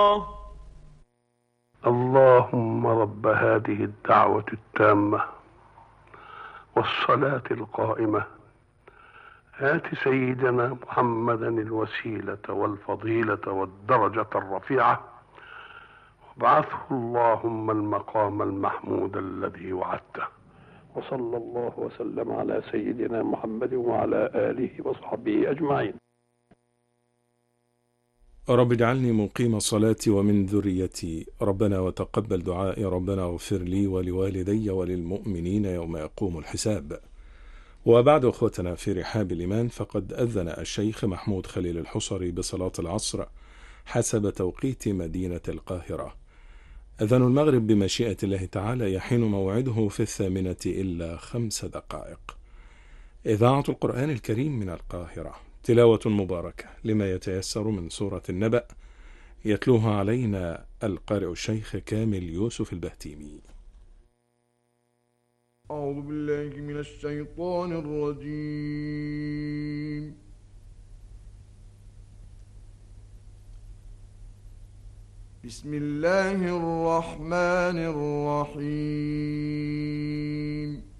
اللهم رب هذه الدعوة التامة والصلاة القائمة آت سيدنا محمدا الوسيلة والفضيلة والدرجة الرفيعة وابعثه اللهم المقام المحمود الذي وعدته. وصلى الله وسلم على سيدنا محمد وعلى آله وصحبه أجمعين. رب اجعلني مقيم الصلاة ومن ذريتي، ربنا وتقبل دعائي، ربنا اغفر لي ولوالدي وللمؤمنين يوم يقوم الحساب. وبعد أخوتنا في رحاب الإيمان، فقد أذن الشيخ محمود خليل الحصري بصلاة العصر حسب توقيت مدينة القاهرة. أذان المغرب بمشيئة الله تعالى يحين موعده في 8:05. إذاعة القرآن الكريم من القاهرة، تلاوة مباركة لما يتيسر من سورة النبأ، يتلوها علينا القارئ الشيخ كامل يوسف البهتيمي. أعوذ بالله من الشيطان الرجيم. بسم الله الرحمن الرحيم.